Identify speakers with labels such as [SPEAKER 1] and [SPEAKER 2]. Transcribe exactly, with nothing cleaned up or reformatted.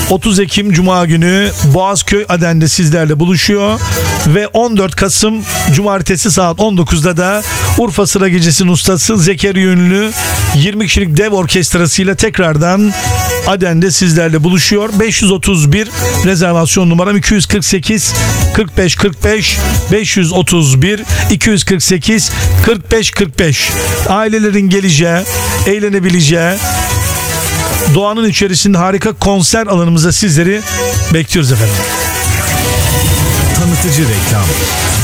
[SPEAKER 1] otuz Ekim Cuma günü Boğazköy Aden'de sizlerle buluşuyor ve on dört Kasım Cumartesi saat on dokuzda da Urfa Sıra Gecesi'nin ustası Zekeriya Ünlü yirmi kişilik dev orkestrasıyla tekrardan Aden'de sizlerle buluşuyor. beş yüz otuz bir rezervasyon numaram iki yüz kırk sekiz kırk beş kırk beş beş yüz otuz bir iki yüz kırk sekiz kırk beş kırk beş. Ailelerin geleceği, eğlenebileceği, doğanın içerisinde harika konser alanımıza sizleri bekliyoruz efendim.
[SPEAKER 2] Tanıtıcı reklam.